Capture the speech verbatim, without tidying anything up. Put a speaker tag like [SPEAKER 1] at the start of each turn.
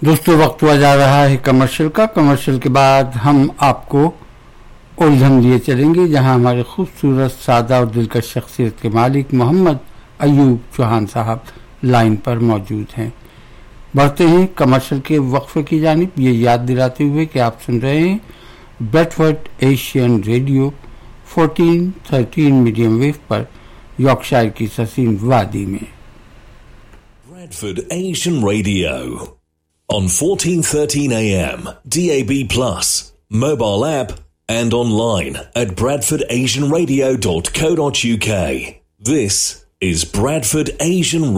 [SPEAKER 1] दोस्तों, वक्त हुआ जा रहा है कमर्शियल का। कमर्शियल के बाद हम आपको उलझन लिए चलेंगे, जहां हमारे खूबसूरत, सादा और दिलकश शख्सियत के मालिक मोहम्मद अयूब चौहान साहब लाइन पर मौजूद हैं। बढ़ते हैं कमर्शियल के वक्फे की जानिब, ये याद दिलाते हुए कि आप सुन रहे हैं ब्रैडफोर्ड एशियन रेडियो चौदह तेरह मीडियम वेव पर यॉर्कशायर की हसीन वादी में।
[SPEAKER 2] Bradford Asian Radio on fourteen thirteen A M, D A B plus, mobile app and online at bradford asian radio dot co dot U K. This is Bradford Asian